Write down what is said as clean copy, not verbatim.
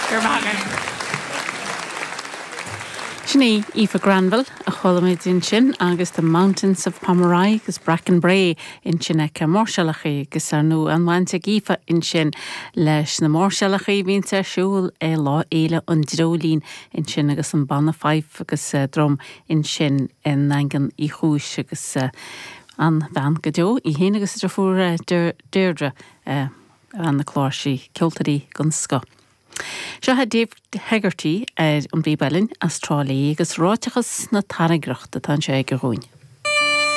Gur magan. Sinní Aoife Granville a cholamid in sin agus the Mountains of Pomeroy agus Bracken Bray in Chineke Morshalachi agus nu an wainte Aoife in sin leis na Morshalachi vínta siúil lá éile an drolín in sin agus an banna 5 agus drom in sin in engan I chúis agus an van godó I héine agus drafúr deirdre an na chlársaí Kiltarí Gunska. Seo ha Dave Hegarty an bhí Bellin as trálaí agus ráiteachas na taragracht a tan sé gur húin.